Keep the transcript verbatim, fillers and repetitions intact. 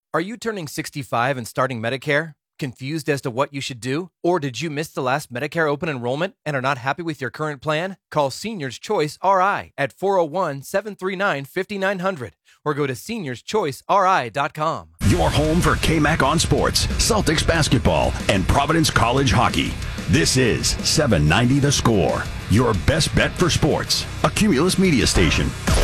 Are you turning sixty-five and starting Medicare? Confused as to what you should do? Or did you miss the last Medicare open enrollment and are not happy with your current plan? Call Seniors Choice R I at four oh one, seven three nine, five nine zero zero or go to seniors choice r i dot com. Your home for K-Mac on Sports, Celtics basketball, and Providence College hockey. This is seven ninety The Score, your best bet for sports. A Cumulus media station.